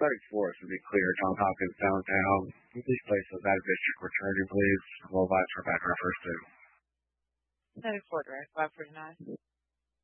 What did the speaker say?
Setting forth, to be clear, Johns Hopkins downtown. Please place those out of district returning, please. Low vibes for background first, too. Setting for direct 549.